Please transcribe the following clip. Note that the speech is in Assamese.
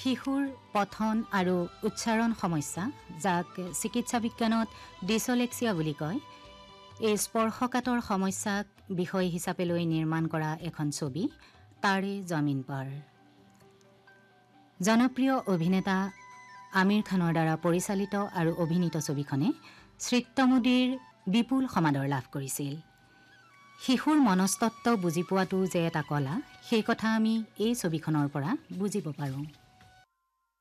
শিশুৰ পঠন আৰু উচ্চাৰণ সমস্যা, যাক চিকিৎসা বিজ্ঞানত ডিছলেক্সিয়া বুলি কয়, এই স্পৰ্শকাতৰ সমস্যাক বিষয় হিচাপে লৈ নিৰ্মাণ কৰা এখন ছবি তাৰে জমিন পাৰ। জনপ্ৰিয় অভিনেতা আমিৰ খানৰ দ্বাৰা পৰিচালিত আৰু অভিনীত ছবিখনে শ্ৰীত্তমোদীৰ বিপুল সমাদৰ লাভ কৰিছিল। শিশুৰ মনস্তত্ব বুজি পোৱাটো যে এটা কলা, সেই কথা আমি এই ছবিখনৰ পৰা বুজিব পাৰোঁ।